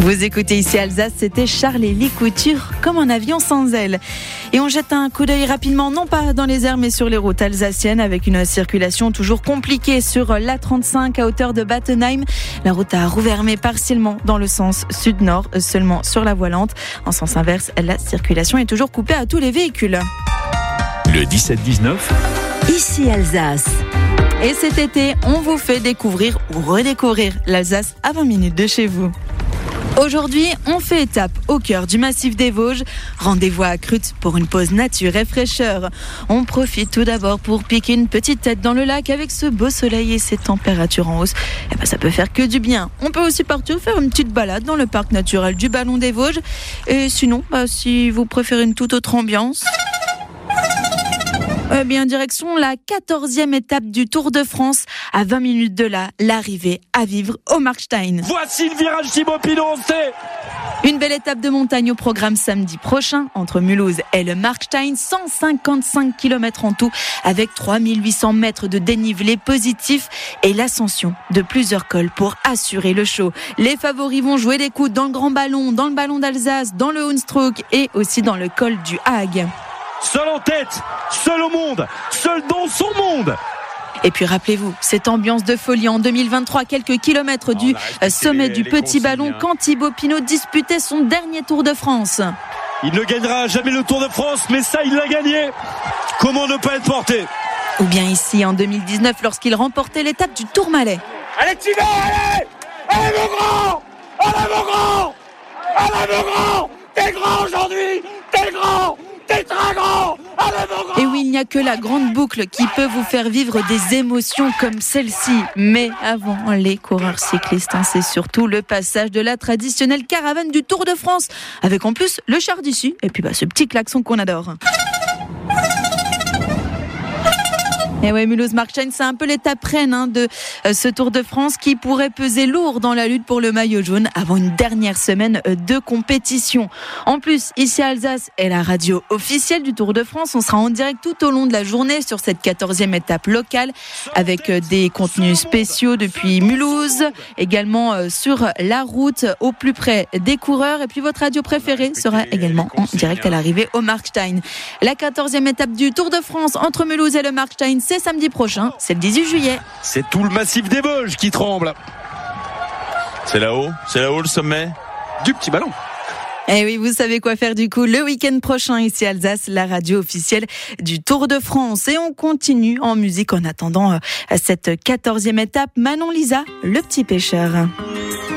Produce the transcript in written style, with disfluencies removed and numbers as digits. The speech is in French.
Vous écoutez ici Alsace, c'était Charlélie Couture, comme un avion sans ailes. Et on jette un coup d'œil rapidement, non pas dans les airs, mais sur les routes alsaciennes, avec une circulation toujours compliquée sur l'A35 à hauteur de Battenheim. La route a rouvert, mais partiellement dans le sens sud-nord, seulement sur la voie lente. En sens inverse, la circulation est toujours coupée à tous les véhicules. Le 17-19. Ici Alsace. Et cet été, on vous fait découvrir ou redécouvrir l'Alsace à 20 minutes de chez vous. Aujourd'hui, on fait étape au cœur du massif des Vosges. Rendez-vous à Crut pour une pause nature et fraîcheur. On profite tout d'abord pour piquer une petite tête dans le lac avec ce beau soleil et ces températures en hausse. Ça peut faire que du bien. On peut aussi partir faire une petite balade dans le parc naturel du Ballon des Vosges. Et sinon, si vous préférez une toute autre ambiance... direction la 14e étape du Tour de France. À 20 minutes de là, l'arrivée à vivre au Markstein. Voici le virage Thibaut Pinot, on sait. Une belle étape de montagne au programme samedi prochain entre Mulhouse et le Markstein. 155 km en tout avec 3800 mètres de dénivelé positif et l'ascension de plusieurs cols pour assurer le show. Les favoris vont jouer des coudes dans le Grand Ballon, dans le Ballon d'Alsace, dans le Hunsrück et aussi dans le col du Hague. Seul en tête, seul au monde, seul dans son monde. Et puis rappelez-vous, cette ambiance de folie en 2023, quelques kilomètres du sommet du Petit Ballon, quand Thibaut Pinot disputait son dernier Tour de France. Il ne gagnera jamais le Tour de France, mais ça, il l'a gagné. Comment ne pas être porté ? Ou bien ici, en 2019, lorsqu'il remportait l'étape du Tourmalet. Allez Thibaut, allez ! Allez mon grand ! Allez mon grand ! Allez mon grand ! T'es grand aujourd'hui ! T'es grand ! T'es très grand ! Allez mon grand ! Et oui, il n'y a que la grande boucle qui peut vous faire vivre des émotions comme celle-ci. Mais avant les coureurs cyclistes, c'est surtout le passage de la traditionnelle caravane du Tour de France. Avec en plus le char d'issue et puis ce petit klaxon qu'on adore. Et ouais, Mulhouse-Markstein, c'est un peu l'étape reine de ce Tour de France qui pourrait peser lourd dans la lutte pour le maillot jaune avant une dernière semaine de compétition. En plus, ici à Alsace est la radio officielle du Tour de France. On sera en direct tout au long de la journée sur cette 14e étape locale avec des contenus spéciaux depuis Mulhouse, également sur la route au plus près des coureurs. Et puis votre radio préférée sera également en direct à l'arrivée au Markstein. La 14e étape du Tour de France entre Mulhouse et le Markstein, c'est samedi prochain, c'est le 18 juillet. C'est tout le massif des Vosges qui tremble. C'est là-haut le sommet du Petit Ballon. Et oui, vous savez quoi faire du coup le week-end prochain ici à Alsace, la radio officielle du Tour de France. Et on continue en musique en attendant cette 14e étape. Manon Lisa, le petit pêcheur.